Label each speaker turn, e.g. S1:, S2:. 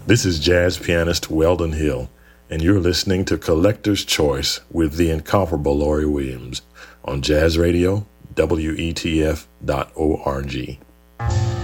S1: This is jazz pianist Weldon Hill, and you're listening to Collector's Choice with the incomparable Laurie Williams on Jazz Radio, WETF.org.